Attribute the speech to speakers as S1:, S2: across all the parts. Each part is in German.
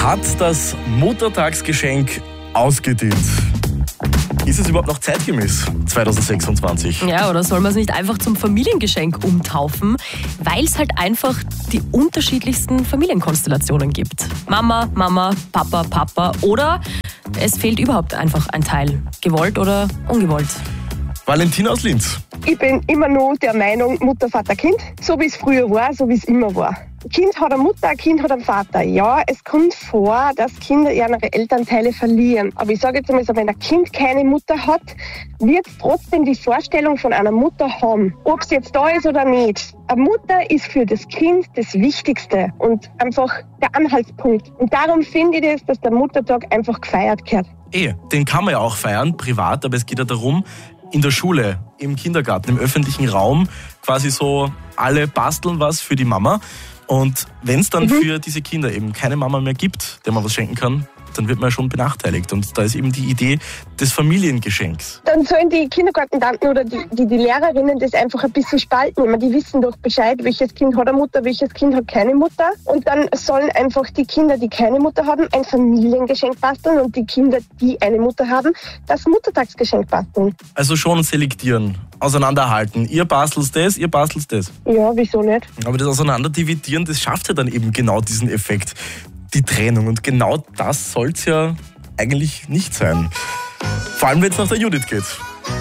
S1: hat das Muttertagsgeschenk ausgedient. Ist es überhaupt noch zeitgemäß 2026?
S2: Ja, oder soll man es nicht einfach zum Familiengeschenk umtaufen, weil es halt einfach die unterschiedlichsten Familienkonstellationen gibt. Mama, Mama, Papa, Papa oder es fehlt überhaupt einfach ein Teil, gewollt oder ungewollt.
S1: Valentina aus Linz.
S3: Ich bin immer noch der Meinung, Mutter, Vater, Kind. So wie es früher war, so wie es immer war. Ein Kind hat eine Mutter, ein Kind hat einen Vater. Ja, es kommt vor, dass Kinder ihre Elternteile verlieren. Aber ich sage jetzt einmal so, wenn ein Kind keine Mutter hat, wird es trotzdem die Vorstellung von einer Mutter haben. Ob es jetzt da ist oder nicht. Eine Mutter ist für das Kind das Wichtigste und einfach der Anhaltspunkt. Und darum finde ich das, dass der Muttertag einfach gefeiert gehört.
S1: Den kann man ja auch feiern, privat, aber es geht ja darum, in der Schule, im Kindergarten, im öffentlichen Raum quasi so alle basteln was für die Mama. Und wenn es dann für diese Kinder eben keine Mama mehr gibt, der man was schenken kann, dann wird man ja schon benachteiligt. Und da ist eben die Idee des Familiengeschenks.
S3: Dann sollen die Kindergartentanten oder die Lehrerinnen das einfach ein bisschen spalten. Die wissen doch Bescheid, welches Kind hat eine Mutter, welches Kind hat keine Mutter. Und dann sollen einfach die Kinder, die keine Mutter haben, ein Familiengeschenk basteln und die Kinder, die eine Mutter haben, das Muttertagsgeschenk basteln.
S1: Also schon selektieren, auseinanderhalten. Ihr bastelt das, ihr bastelt das.
S3: Ja, wieso nicht?
S1: Aber das Auseinanderdividieren, das schafft ja dann eben genau diesen Effekt. Die Trennung. Und genau das soll es ja eigentlich nicht sein. Vor allem, wenn es nach der Judith geht.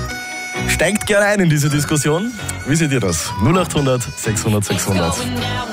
S1: Steigt gerne ein in diese Diskussion. Wie seht ihr das? 0800 600 600.